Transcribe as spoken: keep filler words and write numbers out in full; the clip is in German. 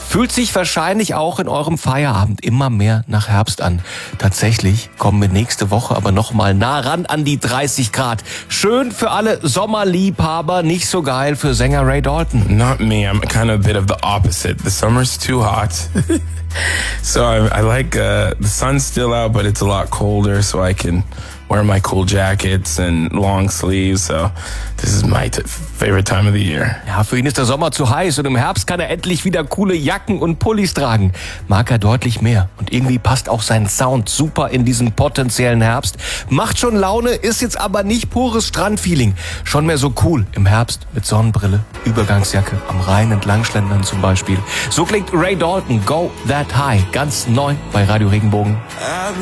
Fühlt sich wahrscheinlich auch in eurem Feierabend immer mehr nach Herbst an. Tatsächlich kommen wir nächste Woche aber noch mal nah ran an die dreißig Grad. Schön für alle Sommerliebhaber, nicht so geil für Sänger Ray Dalton. Not me. I'm kind of a bit of the opposite. The summer's too hot. So I, I like uh, the sun's still out, but it's a lot colder, so I can wear my cool jackets and long sleeves. So this is my t- favorite time of the year. Ja, für ihn ist der Sommer zu heiß und im Herbst kann er endlich wieder coole Jacken und Pullis tragen. Mag er deutlich mehr. Und irgendwie passt auch sein Sound super in diesen potenziellen Herbst. Macht schon Laune, ist jetzt aber nicht pures Strandfeeling. Schon mehr so cool im Herbst mit Sonnenbrille, Übergangsjacke, am Rhein entlang schlendern zum Beispiel. So klingt Ray Dalton, Go That High, ganz neu bei Radio Regenbogen.